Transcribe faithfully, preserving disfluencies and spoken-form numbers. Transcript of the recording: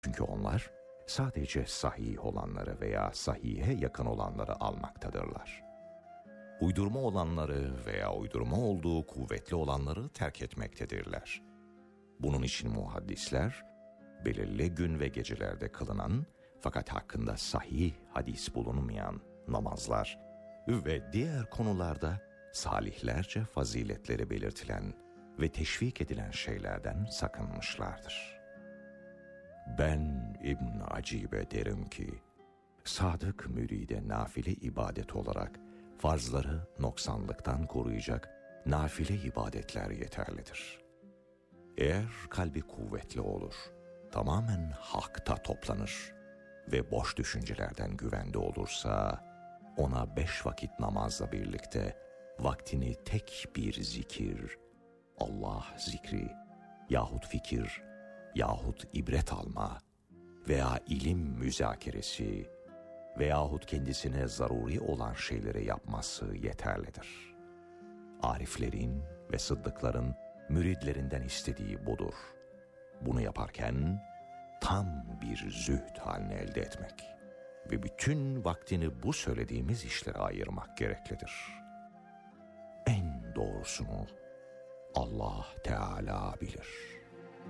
Çünkü onlar sadece sahih olanları veya sahihe yakın olanları almaktadırlar. Uydurma olanları veya uydurma olduğu kuvvetli olanları terk etmektedirler. Bunun için muhaddisler, belirli gün ve gecelerde kılınan fakat hakkında sahih hadis bulunmayan namazlar ve diğer konularda salihlerce faziletleri belirtilen ve teşvik edilen şeylerden sakınmışlardır. Ben İbn Acibe derim ki, sadık müride nafile ibadet olarak farzları noksanlıktan koruyacak nafile ibadetler yeterlidir. Eğer kalbi kuvvetli olur, tamamen hakta toplanır ve boş düşüncelerden güvende olursa, ona beş vakit namazla birlikte vaktini tek bir zikir, Allah zikri yahut fikir yahut ibret alma veya ilim müzakeresi veyahut kendisine zaruri olan şeyleri yapması yeterlidir. Ariflerin ve sıddıkların müridlerinden istediği budur. Bunu yaparken tam bir zühd halini elde etmek ve bütün vaktini bu söylediğimiz işlere ayırmak gereklidir. En doğrusunu Allah Teala bilir.